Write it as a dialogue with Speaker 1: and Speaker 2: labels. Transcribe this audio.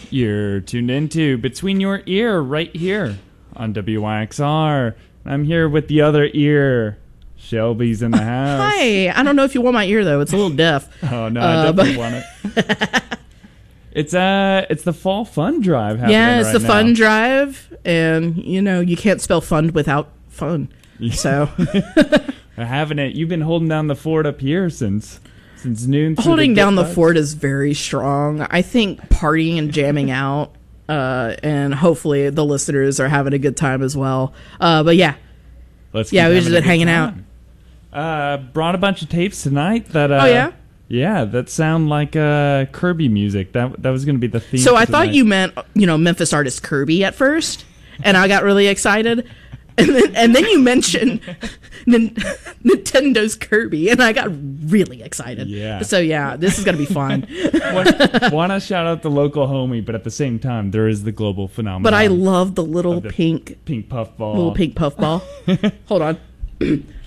Speaker 1: You're tuned into Between Your Ear right here on WYXR. I'm here with the other ear. Shelby's in the house.
Speaker 2: Hi. I don't know if you want my ear, though. It's a little deaf.
Speaker 1: Oh, no, I definitely want it. It's the fall fun drive happening
Speaker 2: Yeah, it's
Speaker 1: right
Speaker 2: the
Speaker 1: now.
Speaker 2: fun drive. And, you know, you can't spell fund without fun. So
Speaker 1: Having it. You've been holding down the fort up here since noon.
Speaker 2: holding down the fort is very strong. I think partying and jamming out, and hopefully the listeners are having a good time as well. But yeah.
Speaker 1: We've
Speaker 2: just been hanging out.
Speaker 1: Brought a bunch of tapes tonight that
Speaker 2: Oh, yeah?
Speaker 1: Yeah, that sound like Kirby music. That was going to be the theme.
Speaker 2: So
Speaker 1: for
Speaker 2: I thought
Speaker 1: tonight.
Speaker 2: you meant, Memphis artist Kirby at first, and I got really excited. And then you mentioned Nintendo's Kirby, and I got really excited.
Speaker 1: Yeah.
Speaker 2: So yeah, this is gonna be fun.
Speaker 1: Want to shout out the local homie, but at the same time, there is the global phenomenon.
Speaker 2: But I love the little
Speaker 1: of the
Speaker 2: pink
Speaker 1: puff ball.
Speaker 2: Hold on.